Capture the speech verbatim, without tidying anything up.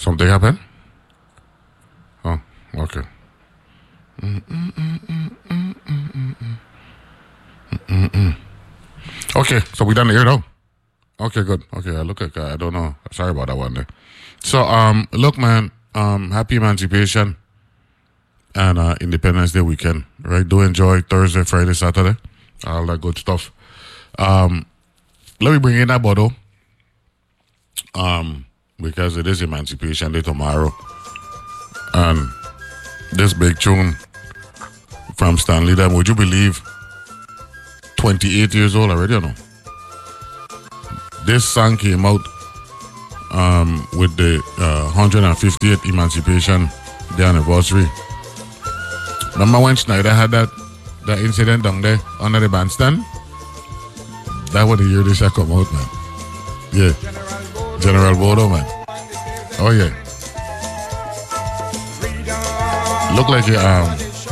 Something happened? Oh, okay. Mm-mm-mm-mm-mm-mm-mm-mm. Okay, so we done here now. Okay, good. Okay, I look at I don't know. Sorry about that one there. So, um, look, man, um, happy Emancipation and uh, Independence Day weekend, right? Do enjoy Thursday, Friday, Saturday, all that good stuff. Um, let me bring in that bottle, um, because it is Emancipation Day tomorrow, and this big tune from Stanley. Them, would you believe? twenty-eight years old already, or no? This song came out um, with the uh, one hundred fiftieth Emancipation Day anniversary. Remember when Schneider had that that incident down there under the bandstand? That was the year this had come out, man. Yeah. General Bodo, man. Oh, yeah. Look like it, um...